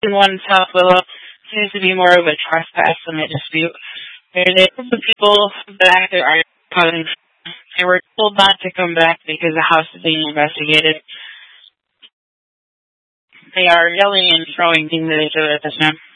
one South Willow seems to be more of a trespass than a dispute. There's a group of people back there are causing. They were told not to come back because the house is being investigated. They are yelling and throwing things at each other at this time.